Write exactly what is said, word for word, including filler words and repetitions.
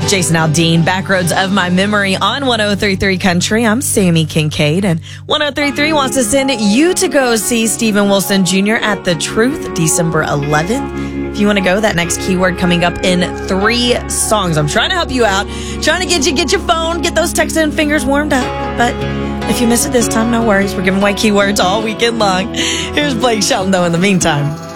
Jason Aldean, Backroads of My Memory on one oh three point three Country. I'm Sammy Kincaid, and one oh three point three wants to send you to go see Steven Wilson Junior at The Truth, December eleventh. If you want to go, that next keyword coming up in three songs. I'm trying to help you out, trying to get you, get your phone, get those texting fingers warmed up. But if you miss it this time, no worries. We're giving away keywords all weekend long. Here's Blake Shelton, though, in the meantime.